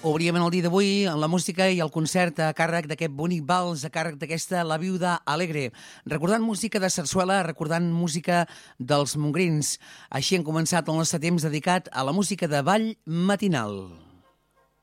Obríem en el dia d'avui amb la música i el concert a càrrec d'aquest bonic vals, a càrrec d'aquesta La Viuda Alegre, recordant música de sarsuela, recordant música dels mongrins. Així hem començat el nostre temps dedicat a la música de ball matinal.